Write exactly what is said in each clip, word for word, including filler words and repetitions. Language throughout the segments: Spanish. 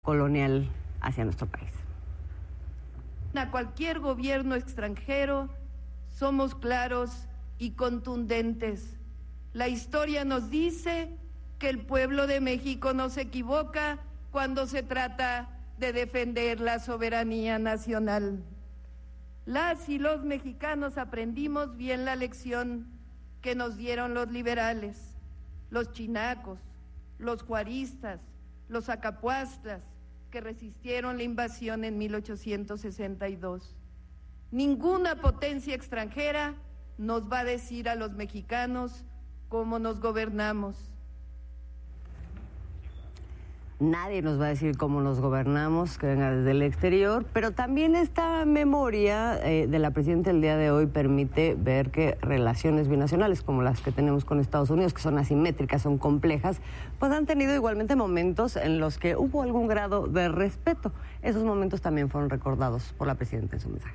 colonial hacia nuestro país. A cualquier gobierno extranjero somos claros y contundentes. La historia nos dice que el pueblo de México no se equivoca cuando se trata de defender la soberanía nacional. Las y los mexicanos aprendimos bien la lección que nos dieron los liberales, los chinacos, los juaristas, los acapuastlas, que resistieron la invasión en mil ochocientos sesenta y dos. Ninguna potencia extranjera nos va a decir a los mexicanos cómo nos gobernamos. Nadie nos va a decir cómo nos gobernamos, que venga desde el exterior, pero también esta memoria eh, de la presidenta el día de hoy permite ver que relaciones binacionales como las que tenemos con Estados Unidos, que son asimétricas, son complejas, pues han tenido igualmente momentos en los que hubo algún grado de respeto. Esos momentos también fueron recordados por la presidenta en su mensaje.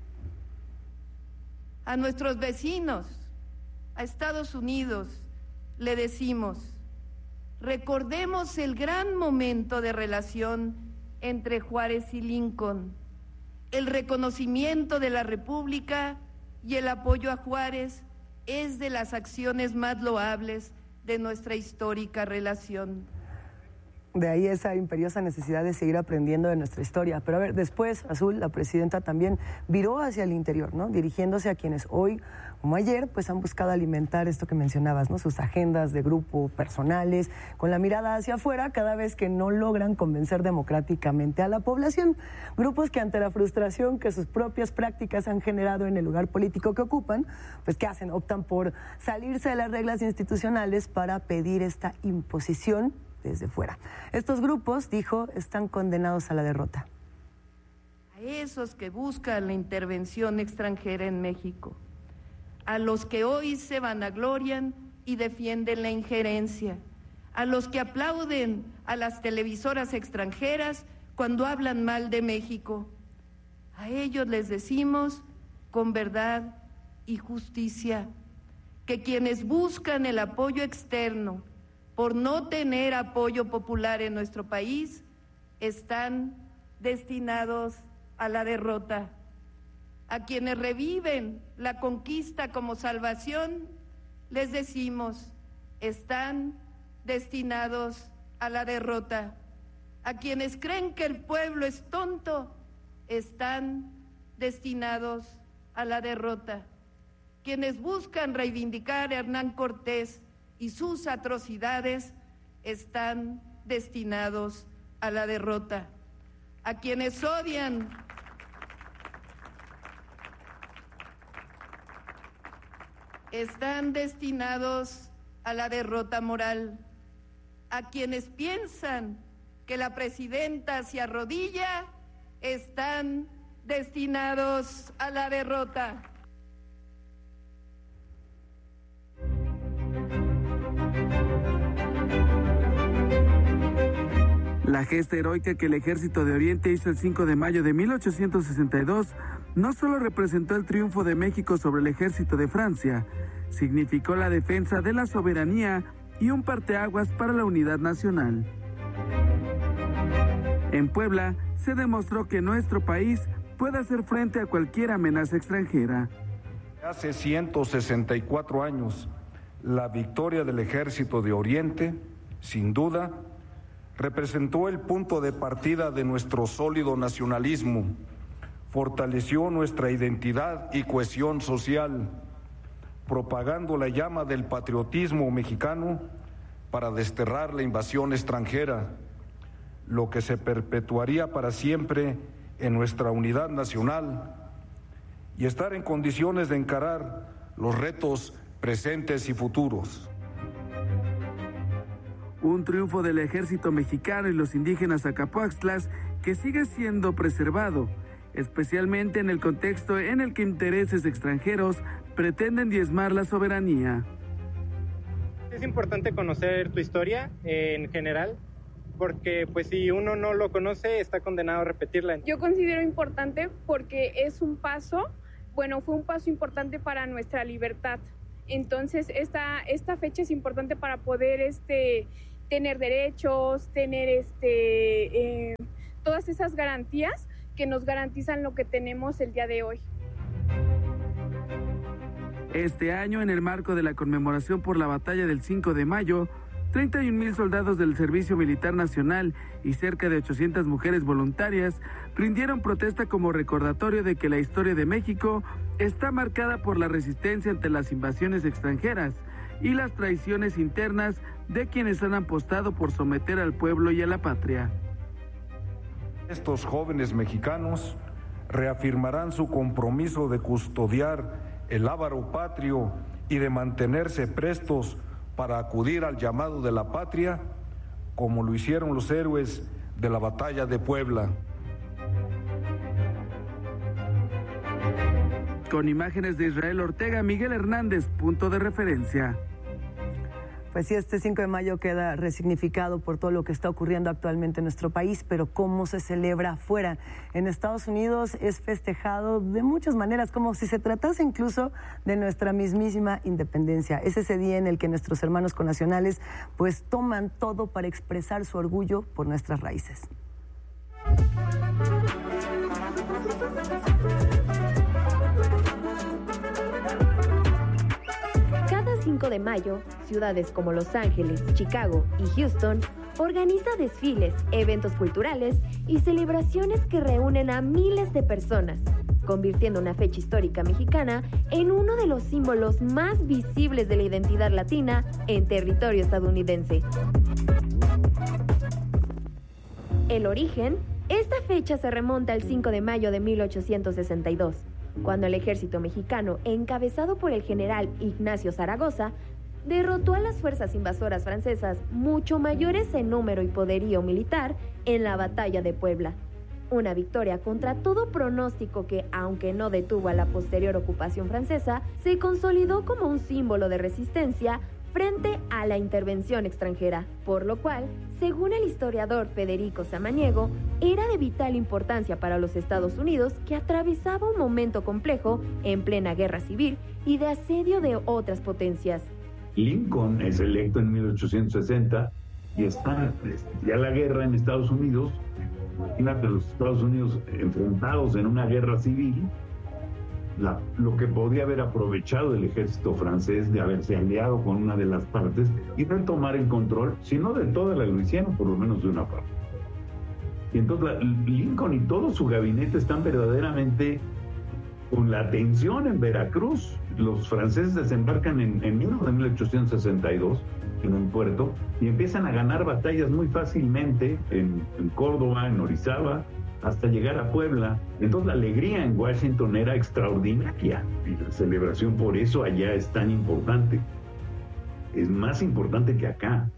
A nuestros vecinos, a Estados Unidos, le decimos: recordemos el gran momento de relación entre Juárez y Lincoln, el reconocimiento de la República y el apoyo a Juárez es de las acciones más loables de nuestra histórica relación. De ahí esa imperiosa necesidad de seguir aprendiendo de nuestra historia. Pero a ver, después, Azul, la presidenta también viró hacia el interior, ¿no? Dirigiéndose a quienes hoy, como ayer, pues han buscado alimentar esto que mencionabas, ¿no? Sus agendas de grupo personales, con la mirada hacia afuera cada vez que no logran convencer democráticamente a la población. Grupos que ante la frustración que sus propias prácticas han generado en el lugar político que ocupan, pues ¿qué hacen? Optan por salirse de las reglas institucionales para pedir esta imposición desde fuera. Estos grupos, dijo, están condenados a la derrota. A esos que buscan la intervención extranjera en México, a los que hoy se vanaglorian y defienden la injerencia, a los que aplauden a las televisoras extranjeras cuando hablan mal de México, a ellos les decimos con verdad y justicia que quienes buscan el apoyo externo por no tener apoyo popular en nuestro país, están destinados a la derrota. A quienes reviven la conquista como salvación, les decimos, están destinados a la derrota. A quienes creen que el pueblo es tonto, están destinados a la derrota. Quienes buscan reivindicar a Hernán Cortés y sus atrocidades están destinados a la derrota. A quienes odian están destinados a la derrota moral. A quienes piensan que la presidenta se arrodilla están destinados a la derrota. La gesta heroica que el Ejército de Oriente hizo el cinco de mayo de mil ochocientos sesenta y dos no solo representó el triunfo de México sobre el ejército de Francia, significó la defensa de la soberanía y un parteaguas para la unidad nacional. En Puebla se demostró que nuestro país puede hacer frente a cualquier amenaza extranjera. Hace ciento sesenta y cuatro años, la victoria del Ejército de Oriente, sin duda, representó el punto de partida de nuestro sólido nacionalismo, fortaleció nuestra identidad y cohesión social, propagando la llama del patriotismo mexicano para desterrar la invasión extranjera, lo que se perpetuaría para siempre en nuestra unidad nacional y estar en condiciones de encarar los retos presentes y futuros. Un triunfo del ejército mexicano y los indígenas acapuaxtlas que sigue siendo preservado, especialmente en el contexto en el que intereses extranjeros pretenden diezmar la soberanía. Es importante conocer tu historia eh, en general, porque pues si uno no lo conoce está condenado a repetirla. Yo considero importante porque es un paso, bueno, fue un paso importante para nuestra libertad. Entonces esta, esta fecha es importante para poder este, tener derechos, tener este, eh, todas esas garantías que nos garantizan lo que tenemos el día de hoy. Este año, en el marco de la conmemoración por la batalla del cinco de mayo, treinta y un mil soldados del Servicio Militar Nacional y cerca de ochocientas mujeres voluntarias rindieron protesta como recordatorio de que la historia de México está marcada por la resistencia ante las invasiones extranjeras y las traiciones internas de quienes han apostado por someter al pueblo y a la patria. Estos jóvenes mexicanos reafirmarán su compromiso de custodiar el ávaro patrio y de mantenerse prestos para acudir al llamado de la patria, como lo hicieron los héroes de la batalla de Puebla. Con imágenes de Israel Ortega, Miguel Hernández, punto de referencia. Pues sí, este cinco de mayo queda resignificado por todo lo que está ocurriendo actualmente en nuestro país, pero ¿cómo se celebra afuera? En Estados Unidos es festejado de muchas maneras, como si se tratase incluso de nuestra mismísima independencia. Es ese día en el que nuestros hermanos connacionales pues toman todo para expresar su orgullo por nuestras raíces. cinco de mayo, ciudades como Los Ángeles, Chicago y Houston organiza desfiles, eventos culturales y celebraciones que reúnen a miles de personas, convirtiendo una fecha histórica mexicana en uno de los símbolos más visibles de la identidad latina en territorio estadounidense. El origen, esta fecha se remonta al cinco de mayo de mil ochocientos sesenta y dos. Cuando el ejército mexicano, encabezado por el general Ignacio Zaragoza, derrotó a las fuerzas invasoras francesas mucho mayores en número y poderío militar en la batalla de Puebla. Una victoria contra todo pronóstico que, aunque no detuvo a la posterior ocupación francesa, se consolidó como un símbolo de resistencia frente a la intervención extranjera, por lo cual, según el historiador Federico Samaniego, era de vital importancia para los Estados Unidos, que atravesaba un momento complejo en plena guerra civil y de asedio de otras potencias. Lincoln es electo en mil ochocientos sesenta y está ya la guerra en Estados Unidos. Imagínate los Estados Unidos enfrentados en una guerra civil. La, lo que podía haber aprovechado el ejército francés de haberse aliado con una de las partes y de tomar el control, si no de toda la Luisiana, por lo menos de una parte. Y entonces la, Lincoln y todo su gabinete están verdaderamente con la atención en Veracruz. Los franceses desembarcan en enero de mil ochocientos sesenta y dos en un puerto y empiezan a ganar batallas muy fácilmente en, en Córdoba, en Orizaba, hasta llegar a Puebla. Entonces la alegría en Washington era extraordinaria y la celebración por eso allá es tan importante. Es más importante que acá.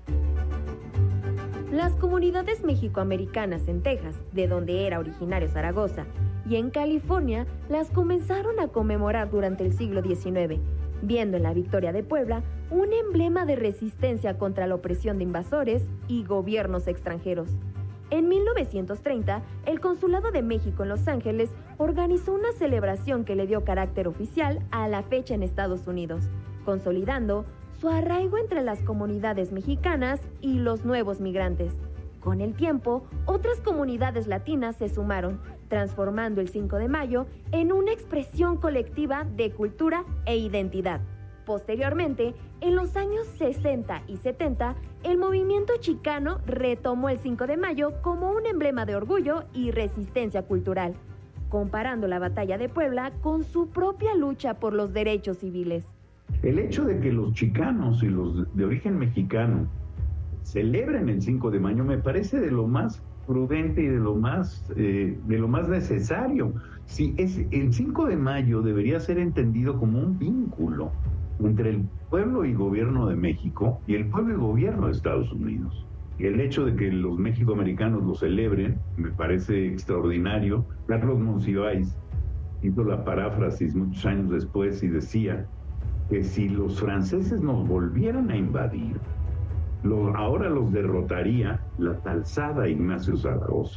Las comunidades mexicoamericanas en Texas, de donde era originario Zaragoza, y en California las comenzaron a conmemorar durante el siglo diecinueve, viendo en la victoria de Puebla un emblema de resistencia contra la opresión de invasores y gobiernos extranjeros. En mil novecientos treinta, el Consulado de México en Los Ángeles organizó una celebración que le dio carácter oficial a la fecha en Estados Unidos, consolidando su arraigo entre las comunidades mexicanas y los nuevos migrantes. Con el tiempo, otras comunidades latinas se sumaron, transformando el cinco de mayo en una expresión colectiva de cultura e identidad. Posteriormente, en los años sesenta y setenta, el movimiento chicano retomó el cinco de mayo como un emblema de orgullo y resistencia cultural, comparando la batalla de Puebla con su propia lucha por los derechos civiles. El hecho de que los chicanos y los de origen mexicano celebren el cinco de mayo me parece de lo más prudente y de lo más, eh, de lo más necesario. Si es, el cinco de mayo debería ser entendido como un vínculo entre el pueblo y gobierno de México y el pueblo y gobierno de Estados Unidos. Y el hecho de que los mexicoamericanos lo celebren me parece extraordinario. Carlos Monsiváis hizo la paráfrasis muchos años después y decía que si los franceses nos volvieran a invadir, lo, ahora los derrotaría la talzada Ignacio Zaragoza.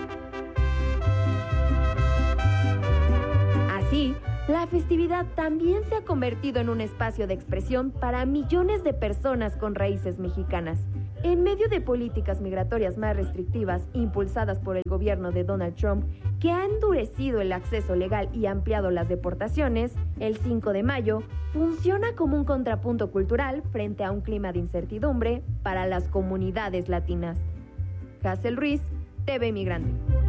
Así, la festividad también se ha convertido en un espacio de expresión para millones de personas con raíces mexicanas, En medio de políticas migratorias más restrictivas impulsadas por el gobierno de Donald Trump, que ha endurecido el acceso legal y ampliado las deportaciones, el cinco de mayo funciona como un contrapunto cultural frente a un clima de incertidumbre para las comunidades latinas. Hazel Ruiz, T V Migrante.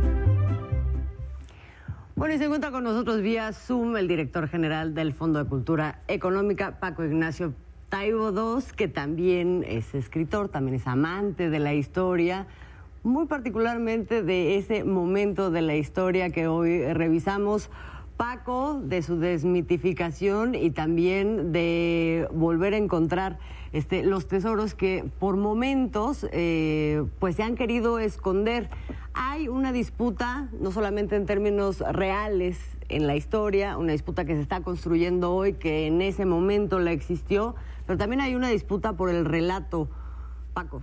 Bueno, y se encuentra con nosotros vía Zoom el director general del Fondo de Cultura Económica, Paco Ignacio Taibo dos, que también es escritor, también es amante de la historia, muy particularmente de ese momento de la historia que hoy revisamos. Paco, de su desmitificación y también de volver a encontrar este, los tesoros que por momentos eh, pues se han querido esconder. Hay una disputa, no solamente en términos reales en la historia, una disputa que se está construyendo hoy, que en ese momento la existió, pero también hay una disputa por el relato. Paco.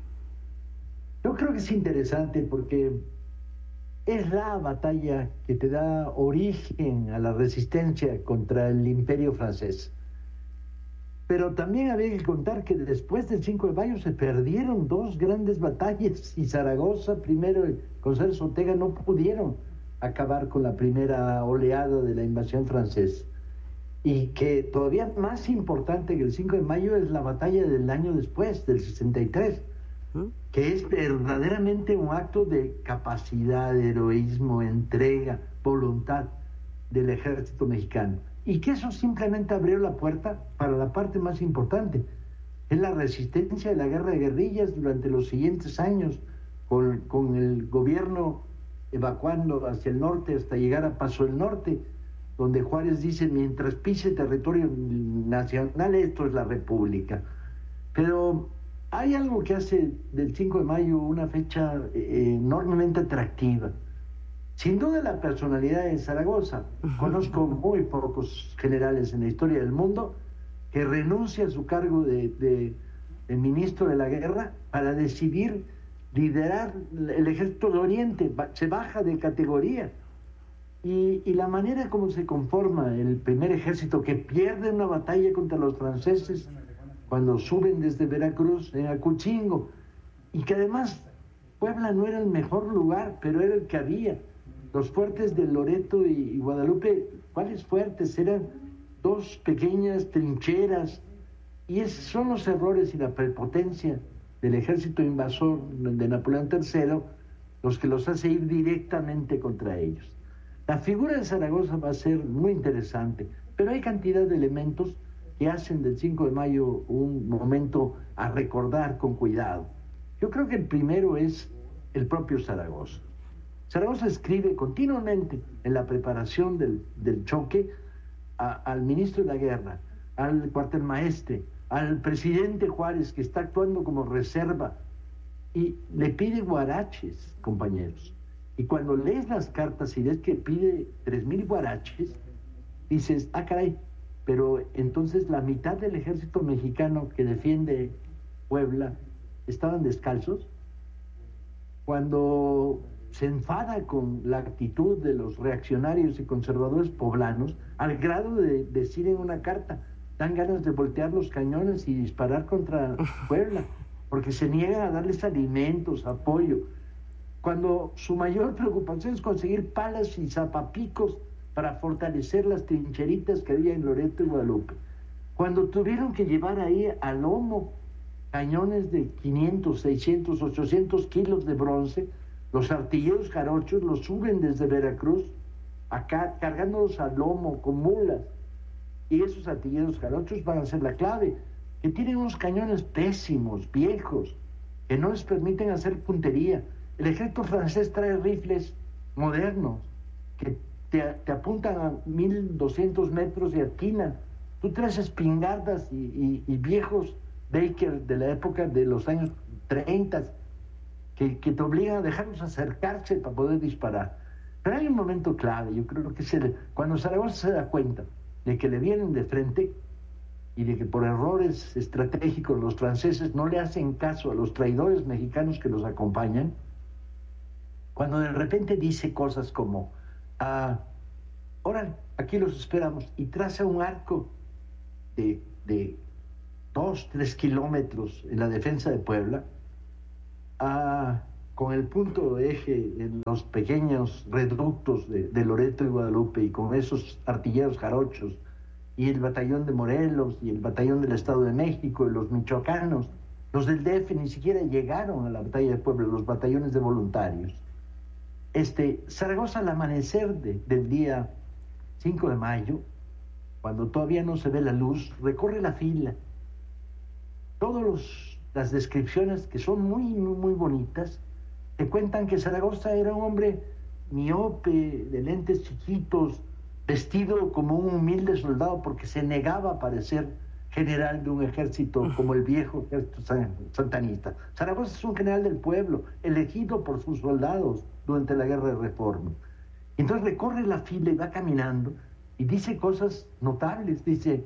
Yo creo que es interesante porque es la batalla que te da origen a la resistencia contra el imperio francés. Pero también había que contar que después del cinco de mayo se perdieron dos grandes batallas y Zaragoza, primero con Celso Ortega, no pudieron acabar con la primera oleada de la invasión francesa. Y que todavía más importante que el cinco de mayo es la batalla del año después, del sesenta y tres, que es verdaderamente un acto de capacidad, de heroísmo, entrega, voluntad del ejército mexicano. Y que eso simplemente abrió la puerta para la parte más importante, es la resistencia de la guerra de guerrillas durante los siguientes años, con, con el gobierno evacuando hacia el norte hasta llegar a Paso del Norte, donde Juárez dice, mientras pise territorio nacional, esto es la República. Pero hay algo que hace del cinco de mayo una fecha eh, enormemente atractiva. Sin duda la personalidad de Zaragoza. Conozco muy pocos generales en la historia del mundo que renuncia a su cargo de, de, de ministro de la guerra para decidir liderar el ejército de Oriente. Se baja de categoría. Y, y la manera como se conforma el primer ejército, que pierde una batalla contra los franceses cuando suben desde Veracruz en Acuchingo, y que además Puebla no era el mejor lugar, pero era el que había. Los fuertes de Loreto y, y Guadalupe, ¿cuáles fuertes? Eran dos pequeñas trincheras, y esos son los errores y la prepotencia del ejército invasor de Napoleón tercero los que los hace ir directamente contra ellos. La figura de Zaragoza va a ser muy interesante, pero hay cantidad de elementos que hacen del cinco de mayo un momento a recordar con cuidado. Yo creo que el primero es el propio Zaragoza. Zaragoza escribe continuamente en la preparación del, del choque a, al ministro de la guerra, al cuartelmaestre, al presidente Juárez, que está actuando como reserva, y le pide guaraches, compañeros. Y cuando lees las cartas y ves que pide tres mil guaraches, dices, ah, caray, pero entonces la mitad del ejército mexicano que defiende Puebla estaban descalzos. Cuando se enfada con la actitud de los reaccionarios y conservadores poblanos, al grado de decir en una carta, dan ganas de voltear los cañones y disparar contra Puebla, porque se niegan a darles alimentos, apoyo. Cuando su mayor preocupación es conseguir palas y zapapicos para fortalecer las trincheritas que había en Loreto y Guadalupe. Cuando tuvieron que llevar ahí a lomo cañones de quinientos, seiscientos, ochocientos kilos de bronce, los artilleros jarochos los suben desde Veracruz, acá cargándolos a lomo con mulas. Y esos artilleros jarochos van a ser la clave, que tienen unos cañones pésimos, viejos, que no les permiten hacer puntería. El ejército francés trae rifles modernos que te, te apuntan a mil doscientos metros y atinan. Tú traes espingardas y, y, y viejos Baker de la época de los años treinta que, que te obligan a dejarlos acercarse para poder disparar. Pero hay un momento clave, yo creo que es el, cuando Zaragoza se da cuenta de que le vienen de frente y de que por errores estratégicos los franceses no le hacen caso a los traidores mexicanos que los acompañan, cuando de repente dice cosas como, ah, órale, aquí los esperamos, y traza un arco de, de dos, tres kilómetros en la defensa de Puebla, a, con el punto de eje en los pequeños reductos de, de Loreto y Guadalupe, y con esos artilleros jarochos, y el batallón de Morelos, y el batallón del Estado de México, y los michoacanos, los del D F ni siquiera llegaron a la batalla de Puebla, los batallones de voluntarios. Este, Zaragoza, al amanecer de, del día cinco de mayo, cuando todavía no se ve la luz, recorre la fila. Todas las descripciones, que son muy, muy, muy bonitas, te cuentan que Zaragoza era un hombre miope, de lentes chiquitos, vestido como un humilde soldado porque se negaba a parecer general de un ejército como el viejo ejército santanista. Zaragoza es un general del pueblo, elegido por sus soldados durante la Guerra de Reforma. Entonces recorre la fila y va caminando y dice cosas notables. Dice: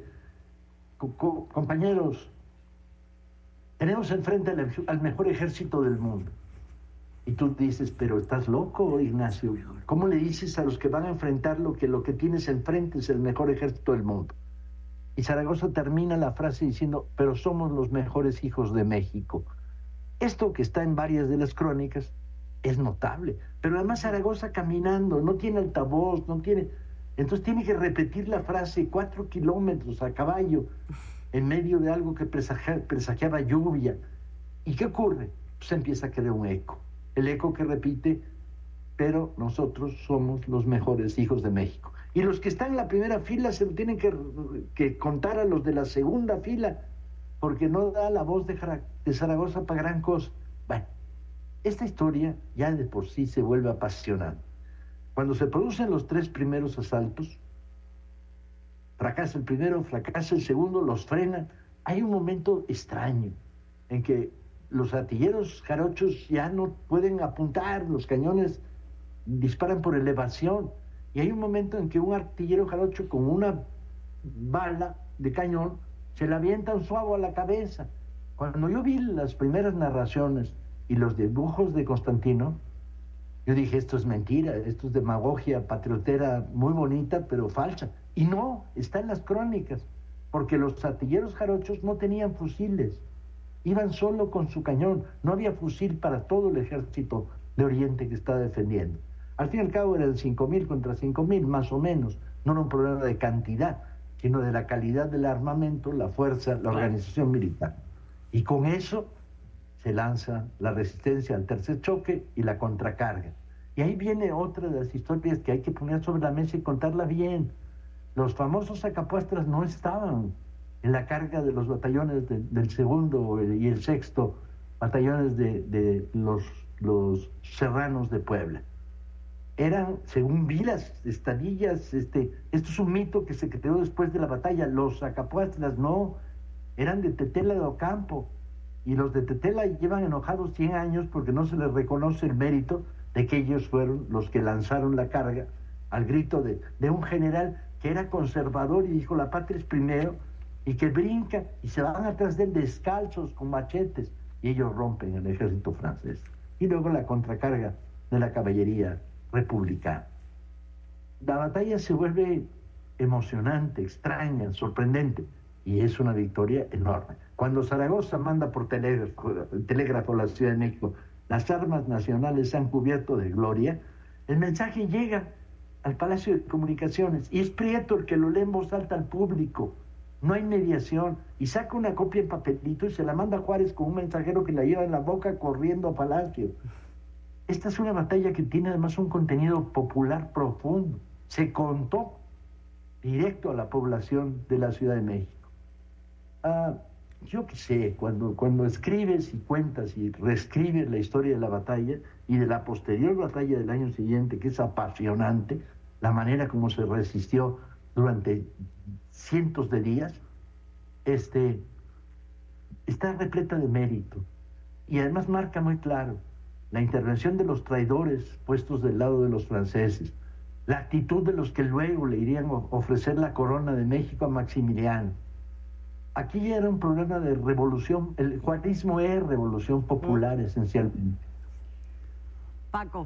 compañeros, tenemos enfrente al, al mejor ejército del mundo. Y tú dices: pero estás loco, Ignacio. ¿Cómo le dices a los que van a enfrentarlo que lo que tienes enfrente es el mejor ejército del mundo? Y Zaragoza termina la frase diciendo: pero somos los mejores hijos de México. Esto, que está en varias de las crónicas, es notable. Pero además Zaragoza caminando, no tiene altavoz, no tiene... Entonces tiene que repetir la frase cuatro kilómetros a caballo, en medio de algo que presagia, presagiaba lluvia. ¿Y qué ocurre? Pues empieza a quedar un eco. El eco que repite: pero nosotros somos los mejores hijos de México. Y los que están en la primera fila se lo tienen que, que contar a los de la segunda fila, porque no da la voz de, de Zaragoza para gran cosa. Bueno, esta historia ya de por sí se vuelve apasionante. Cuando se producen los tres primeros asaltos, fracasa el primero, fracasa el segundo, los frenan. Hay un momento extraño en que los artilleros jarochos ya no pueden apuntar, los cañones disparan por elevación, y hay un momento en que un artillero jarocho con una bala de cañón se le avienta un suavo a la cabeza. Cuando yo vi las primeras narraciones y los dibujos de Constantino, yo dije: esto es mentira, esto es demagogia patriotera muy bonita, pero falsa. Y no, está en las crónicas, porque los artilleros jarochos no tenían fusiles, iban solo con su cañón, no había fusil para todo el ejército de Oriente que estaba defendiendo. Al fin y al cabo eran cinco mil contra cinco mil, más o menos. No era un problema de cantidad, sino de la calidad del armamento, la fuerza, la organización militar. Y con eso se lanza la resistencia al tercer choque y la contracarga. Y ahí viene otra de las historias que hay que poner sobre la mesa y contarla bien. Los famosos sacapuestras no estaban en la carga de los batallones de, del segundo y el sexto batallones de, de los, los serranos de Puebla. Eran, según vi las estadillas, este, esto es un mito que se creó después de la batalla, los sacapuestras no, eran de Tetela de Ocampo, y los de Tetela llevan enojados cien años porque no se les reconoce el mérito de que ellos fueron los que lanzaron la carga al grito de, de un general que era conservador y dijo: la patria es primero, y que brinca y se van atrás de él descalzos con machetes, y ellos rompen el ejército francés. Y luego la contracarga de la caballería republicana. La batalla se vuelve emocionante, extraña, sorprendente, y es una victoria enorme. Cuando Zaragoza manda por telégrafo, telégrafo a la Ciudad de México: las armas nacionales se han cubierto de gloria, el mensaje llega al Palacio de Comunicaciones, y es Prieto el que lo lee en voz alta al público. No hay mediación, y saca una copia en papelito y se la manda a Juárez con un mensajero que la lleva en la boca corriendo a Palacio. Esta es una batalla que tiene además un contenido popular profundo. Se contó directo a la población de la Ciudad de México. Ah, yo qué sé, cuando, cuando escribes y cuentas y reescribes la historia de la batalla y de la posterior batalla del año siguiente, que es apasionante, la manera como se resistió durante cientos de días, este, está repleta de mérito. Y además marca muy claro la intervención de los traidores puestos del lado de los franceses, la actitud de los que luego le irían a ofrecer la corona de México a Maximiliano. Aquí era un problema de revolución, el juarismo es revolución popular esencialmente. Paco,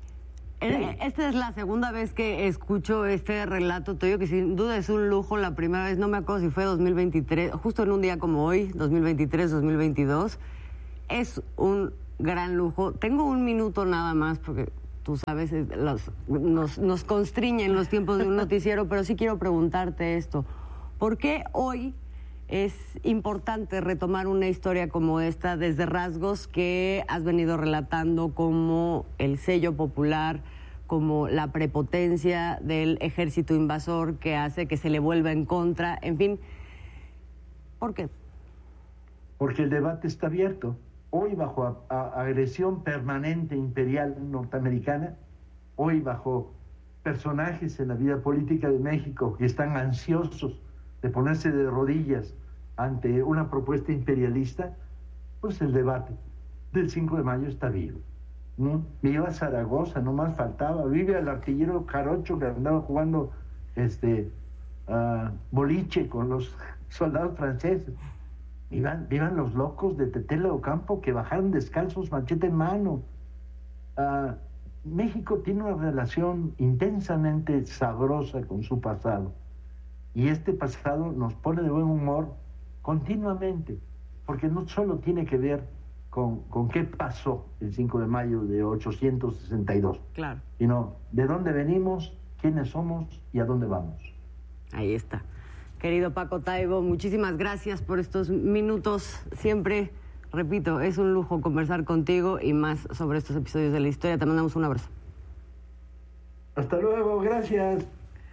esta es la segunda vez que escucho este relato tuyo, que sin duda es un lujo. La primera vez, no me acuerdo si fue dos mil veintitrés, justo en un día como hoy, dos mil veintitrés, dos mil veintidós. Es un gran lujo. Tengo un minuto nada más porque tú sabes, los, nos, nos constriñen los tiempos de un noticiero, pero sí quiero preguntarte esto. ¿Por qué hoy es importante retomar una historia como esta desde rasgos que has venido relatando como el sello popular, como la prepotencia del ejército invasor que hace que se le vuelva en contra? En fin, ¿por qué? Porque el debate está abierto. Hoy bajo a, a, agresión permanente imperial norteamericana, hoy bajo personajes en la vida política de México que están ansiosos de ponerse de rodillas ante una propuesta imperialista, pues el debate del cinco de mayo está vivo, ¿no? Viva Zaragoza, no más faltaba, vive el artillero Jarocho que andaba jugando este, uh, boliche con los soldados franceses. Vivan, vivan los locos de Tetela Ocampo que bajaron descalzos, machete en mano. Uh, México tiene una relación intensamente sabrosa con su pasado. Y este pasado nos pone de buen humor continuamente, porque no solo tiene que ver con, con qué pasó el cinco de mayo de ochocientos sesenta y dos, claro, sino de dónde venimos, quiénes somos y a dónde vamos. Ahí está. Querido Paco Taibo, muchísimas gracias por estos minutos. Siempre, repito, es un lujo conversar contigo y más sobre estos episodios de la historia. Te mandamos un abrazo. Hasta luego, gracias.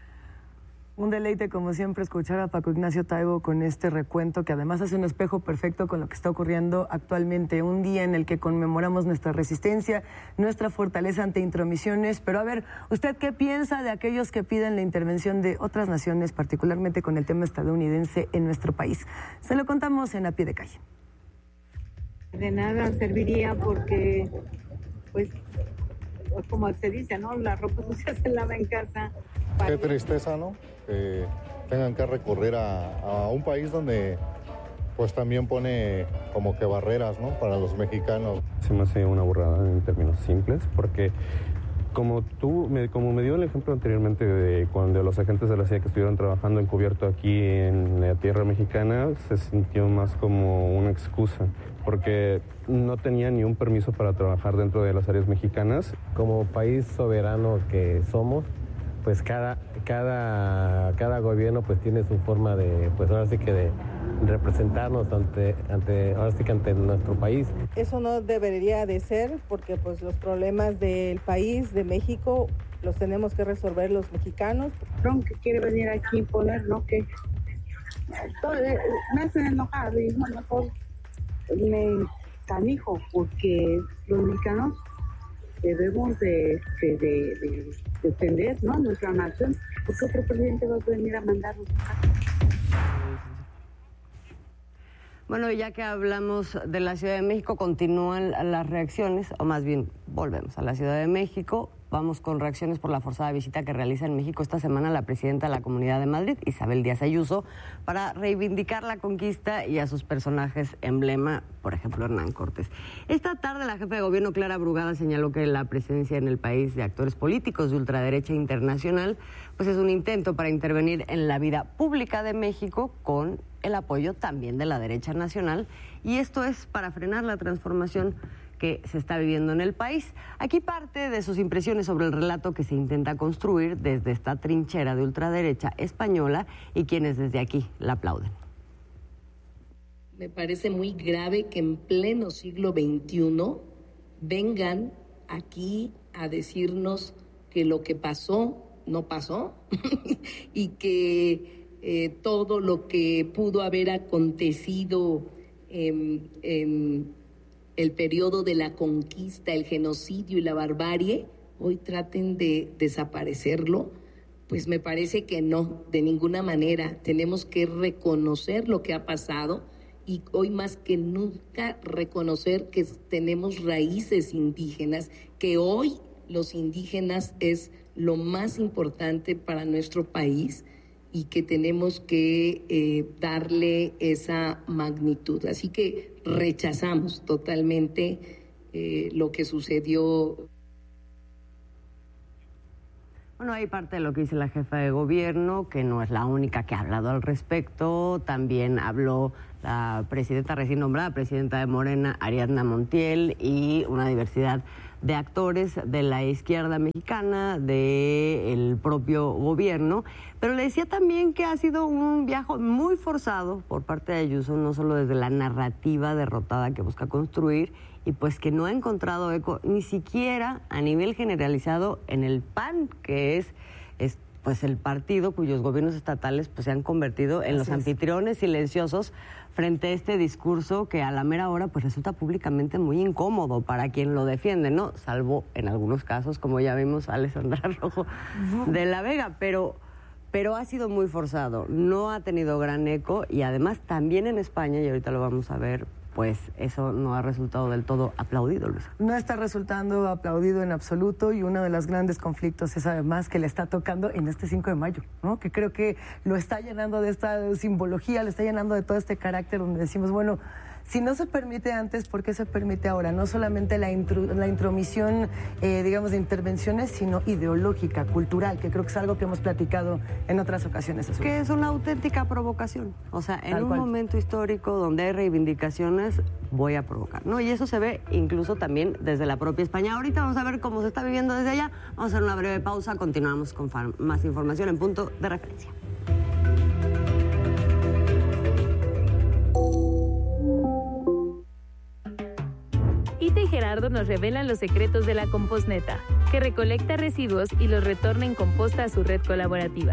Un deleite, como siempre, escuchar a Paco Ignacio Taibo con este recuento que además hace un espejo perfecto con lo que está ocurriendo actualmente. Un día en el que conmemoramos nuestra resistencia, nuestra fortaleza ante intromisiones. Pero a ver, ¿usted qué piensa de aquellos que piden la intervención de otras naciones, particularmente con el tema estadounidense en nuestro país? Se lo contamos en A Pie de Calle. De nada serviría porque, pues, como se dice, ¿no? La ropa sucia se lava en casa. Qué tristeza, ¿no? Que tengan que recurrir a, a un país donde pues también pone como que barreras, ¿no? Para los mexicanos. Se me hace una burrada en términos simples, porque como tú, me, como me dio el ejemplo anteriormente de cuando los agentes de la C I A que estuvieron trabajando encubierto aquí en la tierra mexicana, se sintió más como una excusa, porque no tenía ni un permiso para trabajar dentro de las áreas mexicanas. Como país soberano que somos, pues cada, cada, cada gobierno pues tiene su forma de, pues ahora sí que de representarnos ante, ante, ahora sí que ante nuestro país. Eso no debería de ser porque pues los problemas del país, de México, los tenemos que resolver los mexicanos. Trump que quiere venir aquí a imponer, ¿no? Que todo, me hacen enojado y bueno, mejor me canijo porque los mexicanos debemos de, de, de, de defender, ¿no? Nuestra nación, porque otro presidente va a venir a mandarnos acá. Bueno, ya que hablamos de la Ciudad de México, continúan las reacciones, o más bien volvemos a la Ciudad de México. Vamos con reacciones por la forzada visita que realiza en México esta semana la presidenta de la Comunidad de Madrid, Isabel Díaz Ayuso, para reivindicar la conquista y a sus personajes emblema, por ejemplo, Hernán Cortés. Esta tarde la jefa de gobierno, Clara Brugada, señaló que la presencia en el país de actores políticos de ultraderecha internacional pues es un intento para intervenir en la vida pública de México con el apoyo también de la derecha nacional, y esto es para frenar la transformación que se está viviendo en el país. Aquí parte de sus impresiones sobre el relato que se intenta construir desde esta trinchera de ultraderecha española y quienes desde aquí la aplauden. Me parece muy grave que en pleno siglo veintiuno vengan aquí a decirnos que lo que pasó no pasó y que eh, todo lo que pudo haber acontecido en, en el periodo de la conquista, el genocidio y la barbarie, hoy traten de desaparecerlo, pues me parece que no, de ninguna manera. Tenemos que reconocer lo que ha pasado y hoy más que nunca reconocer que tenemos raíces indígenas, que hoy los indígenas es lo más importante para nuestro país y que tenemos que eh, darle esa magnitud. Así que rechazamos totalmente eh, lo que sucedió. Bueno, hay parte de lo que dice la jefa de gobierno, que no es la única que ha hablado al respecto. También habló la presidenta recién nombrada, presidenta de Morena, Ariadna Montiel, y una diversidad de actores de la izquierda mexicana, del propio gobierno. Pero le decía también que ha sido un viaje muy forzado por parte de Ayuso, no solo desde la narrativa derrotada que busca construir, y pues que no ha encontrado eco ni siquiera a nivel generalizado en el P A N, que es, es pues el partido cuyos gobiernos estatales pues se han convertido en los anfitriones silenciosos frente a este discurso que a la mera hora pues resulta públicamente muy incómodo para quien lo defiende, ¿no? Salvo en algunos casos, como ya vimos a Alessandra Rojo de la Vega, pero, pero ha sido muy forzado, no ha tenido gran eco, y además también en España, y ahorita lo vamos a ver, pues eso no ha resultado del todo aplaudido, Luisa. No está resultando aplaudido en absoluto, y uno de los grandes conflictos es además que le está tocando en este cinco de mayo, ¿no? Que creo que lo está llenando de esta simbología, lo está llenando de todo este carácter donde decimos, bueno, si no se permite antes, ¿por qué se permite ahora? No solamente la, intru la intromisión, eh, digamos, de intervenciones, sino ideológica, cultural, que creo que es algo que hemos platicado en otras ocasiones. Azul. Que es una auténtica provocación. O sea, en Tal un cual. momento histórico donde hay reivindicaciones, voy a provocar, ¿no? Y eso se ve incluso también desde la propia España. Ahorita vamos a ver cómo se está viviendo desde allá. Vamos a hacer una breve pausa, continuamos con más información en Punto de Referencia. Ita y Gerardo nos revelan los secretos de la Compostneta, que recolecta residuos y los retorna en composta a su red colaborativa.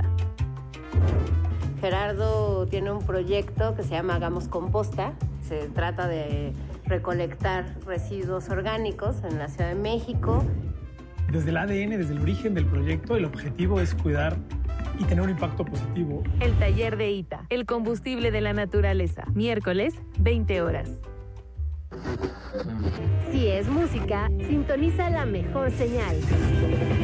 Gerardo tiene un proyecto que se llama Hagamos Composta. Se trata de recolectar residuos orgánicos en la Ciudad de México. Desde el A D N, desde el origen del proyecto, el objetivo es cuidar y tener un impacto positivo. El taller de Ita, el combustible de la naturaleza. Miércoles, veinte horas. Si es música, sintoniza la mejor señal.